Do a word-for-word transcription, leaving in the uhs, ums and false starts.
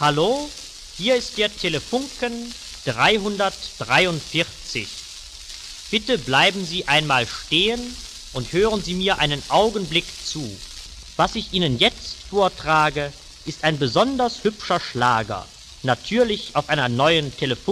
Hallo, hier ist der Telefunken dreihundertdreiundvierzig. Bitte bleiben Sie einmal stehen und hören Sie mir einen Augenblick zu. Was ich Ihnen jetzt vortrage, ist ein besonders hübscher Schlager, natürlich auf einer neuen Telefunken